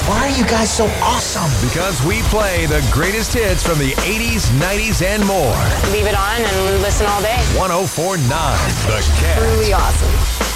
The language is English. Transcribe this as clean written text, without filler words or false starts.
Why are you guys so awesome? Because we play the greatest hits from the 80s, 90s, and more. Leave it on and listen all day. 104.9 The Cat. Truly awesome.